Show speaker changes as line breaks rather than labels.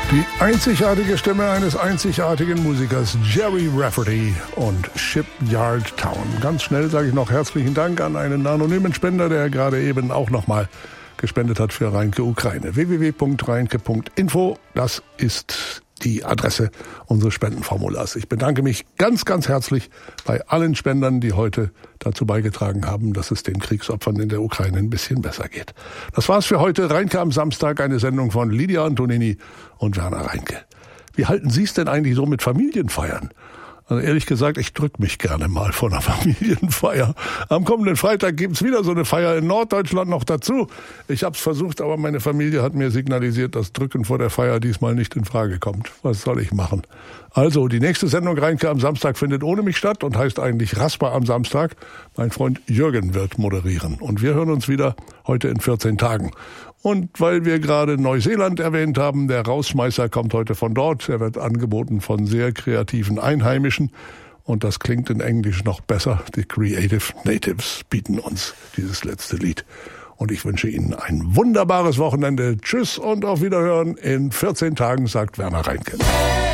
Die einzigartige Stimme eines einzigartigen Musikers, Gerry Rafferty und Shipyard Town. Ganz schnell sage ich noch herzlichen Dank an einen anonymen Spender, der gerade eben auch nochmal gespendet hat für Reinke Ukraine. www.reinke.info, das ist die Adresse unseres Spendenformulars. Ich bedanke mich ganz, ganz herzlich bei allen Spendern, die heute dazu beigetragen haben, dass es den Kriegsopfern in der Ukraine ein bisschen besser geht. Das war's für heute. Reinke am Samstag, eine Sendung von Lydia Antonini und Werner Reinke. Wie halten Sie es denn eigentlich so mit Familienfeiern? Also ehrlich gesagt, ich drück mich gerne mal vor einer Familienfeier. Am kommenden Freitag gibt's wieder so eine Feier in Norddeutschland noch dazu. Ich hab's versucht, aber meine Familie hat mir signalisiert, dass Drücken vor der Feier diesmal nicht in Frage kommt. Was soll ich machen? Also, die nächste Sendung Reinke am Samstag findet ohne mich statt und heißt eigentlich Rasper am Samstag. Mein Freund Jürgen wird moderieren. Und wir hören uns wieder heute in 14 Tagen. Und weil wir gerade Neuseeland erwähnt haben, der Rausschmeißer kommt heute von dort. Er wird angeboten von sehr kreativen Einheimischen. Und das klingt in Englisch noch besser. Die Creative Natives bieten uns dieses letzte Lied. Und ich wünsche Ihnen ein wunderbares Wochenende. Tschüss und auf Wiederhören. In 14 Tagen, sagt Werner Reinke.